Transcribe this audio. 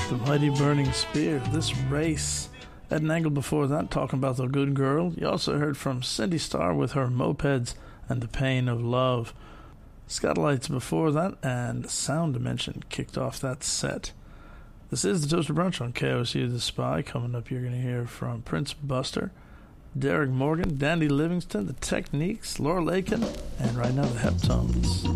The Mighty Burning Spear, This Race. Ed Nangle before that, talking about The Good Girl. You also heard from Cindy Starr with her Mopeds and The Pain of Love. Scottlights before that, and Sound Dimension kicked off that set. This is the Toaster Brunch on KOSU The Spy. Coming up, you're going to hear from Prince Buster, Derek Morgan, Dandy Livingston, The Techniques, Laura Lakin, and right now the Heptones.